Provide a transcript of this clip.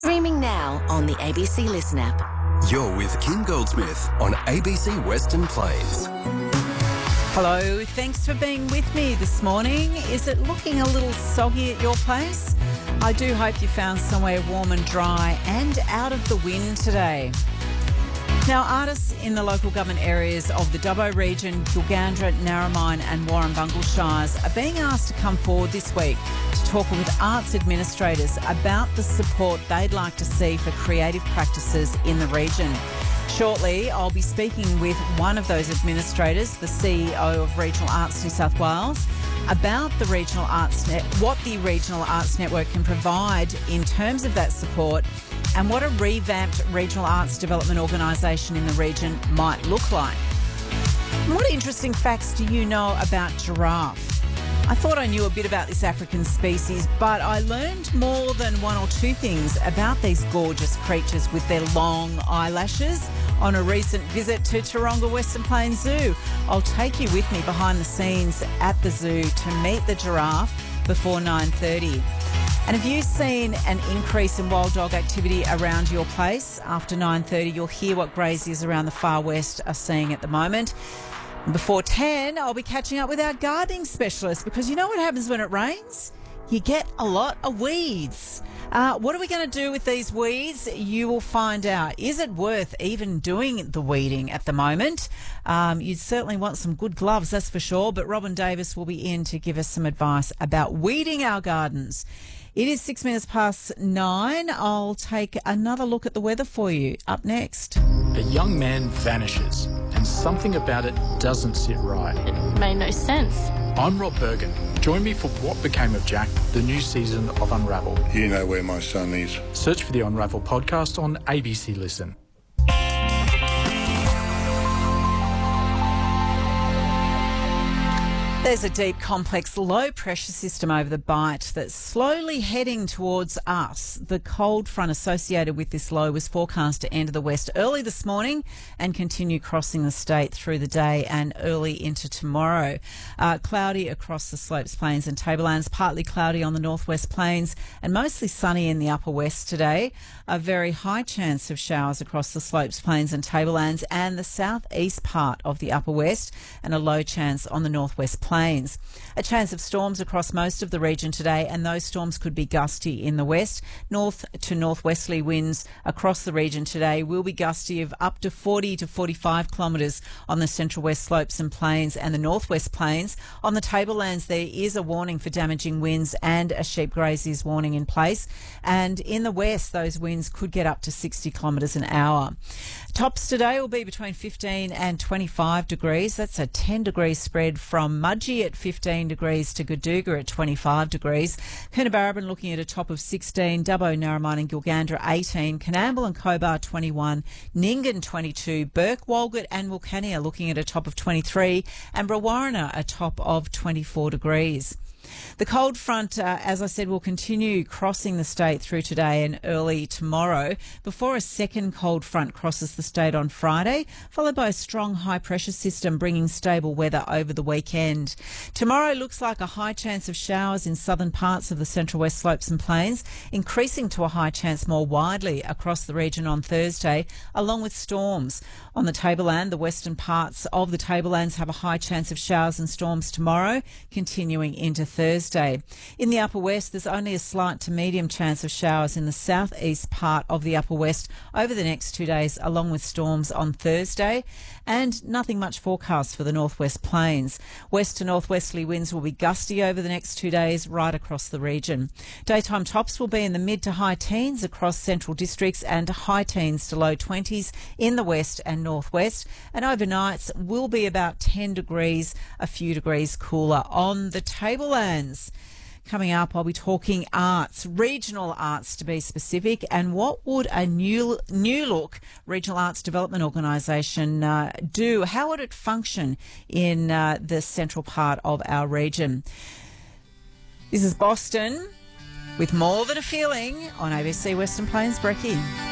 Streaming now on the ABC Listen app. You're with Kim Goldsmith on ABC Western Plains. Hello, thanks for being with me this morning. Is it looking a little soggy at your place? I do hope you found somewhere warm and dry and out of the wind today. Now, artists in the local government areas of the Dubbo region, Gilgandra, Narromine and Warrumbungle Shires are being asked to come forward this week to talk with arts administrators about the support they'd like to see for creative practices in the region. Shortly, I'll be speaking with one of those administrators, the CEO of Regional Arts New South Wales, about the Regional Arts what the Regional Arts Network can provide in terms of that support and what a revamped regional arts development organisation in the region might look like. What interesting facts do you know about giraffe? I thought I knew a bit about this African species, but I learned more than one or two things about these gorgeous creatures with their long eyelashes on a recent visit to Taronga Western Plains Zoo. I'll take you with me behind the scenes at the zoo to meet the giraffe before 9:30. And have you seen an increase in wild dog activity around your place? After 9:30, you'll hear what graziers around the far west are seeing at the moment. Before 10, I'll be catching up with our gardening specialist because you know what happens when it rains? You get a lot of weeds. What are we going to do with these weeds? You will find out. Is it worth even doing the weeding at the moment? You'd certainly want some good gloves, that's for sure. But Robin Davis will be in to give us some advice about weeding our gardens. It is 6 minutes past 9. I'll take another look at the weather for you up next. A young man vanishes and something about it doesn't sit right. It made no sense. I'm Rob Bergen. Join me for What Became of Jack, the new season of Unravel. You know where my son is. Search for the Unravel podcast on ABC Listen. There's a deep, complex, low-pressure system over the Bight that's slowly heading towards us. The cold front associated with this low was forecast to enter the west early this morning and continue crossing the state through the day and early into tomorrow. Cloudy across the slopes, plains and tablelands, partly cloudy on the northwest plains and mostly sunny in the upper west today. A very high chance of showers across the slopes, plains and tablelands and the southeast part of the upper west, and a low chance on the northwest plains. A chance of storms across most of the region today, and those storms could be gusty in the west. North to northwesterly winds across the region today will be gusty of up to 40 to 45 kilometres on the central west slopes and plains and the northwest plains. On the tablelands, there is a warning for damaging winds and a sheep graziers warning in place. And in the west, those winds could get up to 60 kilometres an hour. Tops today will be between 15 and 25 degrees. That's a 10 degree spread from Mudgee at 15 degrees to Gadooga at 25 degrees. Coonabarabran looking at a top of 16, Dubbo, Narromine and Gilgandra 18, Coonamble and Cobar 21, Nyngan 22, Burke, Walgett and Wilcannia looking at a top of 23 and Brewarrina a top of 24 degrees. The cold front, as I said, will continue crossing the state through today and early tomorrow before a second cold front crosses the state on Friday, followed by a strong high-pressure system bringing stable weather over the weekend. Tomorrow looks like a high chance of showers in southern parts of the central west slopes and plains, increasing to a high chance more widely across the region on Thursday, along with storms. On the tableland, the western parts of the tablelands have a high chance of showers and storms tomorrow, continuing into Thursday. In the upper west, there's only a slight to medium chance of showers in the southeast part of the upper west over the next 2 days, along with storms on Thursday, and nothing much forecast for the northwest plains. West to northwesterly winds will be gusty over the next 2 days right across the region. Daytime tops will be in the mid to high teens across central districts and high teens to low 20s in the west and northwest, and overnights will be about 10 degrees, a few degrees cooler on the tablelands. Coming up, I'll be talking arts, regional arts to be specific, and what would a new look regional arts development organisation do? How would it function in the central part of our region? This is Boston with More Than a Feeling on ABC Western Plains Brekkie.